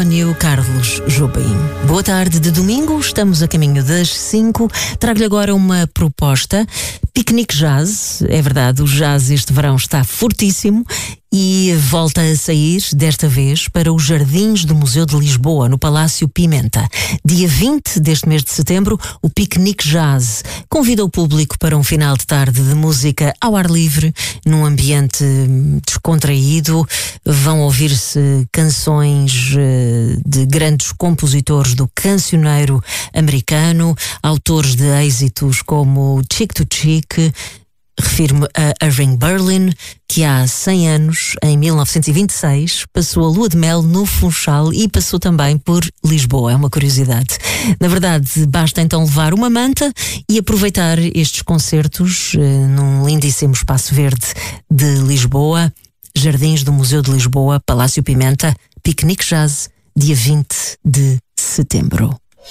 António Carlos Jobim. Boa tarde de domingo, estamos a caminho das 5. Trago-lhe agora uma proposta. Piquenique Jazz. É verdade, o jazz este verão está fortíssimo e volta a sair, desta vez, para os Jardins do Museu de Lisboa, no Palácio Pimenta. Dia 20 deste mês de setembro, o Piquenique Jazz convida o público para um final de tarde de música ao ar livre, num ambiente descontraído. Vão ouvir-se canções de grandes compositores do cancioneiro americano, autores de êxitos como Chick to Chick. Refiro-me a Irving Berlin, que há 100 anos, em 1926, passou a lua de mel no Funchal e passou também por Lisboa. É uma curiosidade. Na verdade, basta então levar uma manta e aproveitar estes concertos num lindíssimo espaço verde de Lisboa. Jardins do Museu de Lisboa, Palácio Pimenta, Piquenique Jazz, dia 20 de setembro.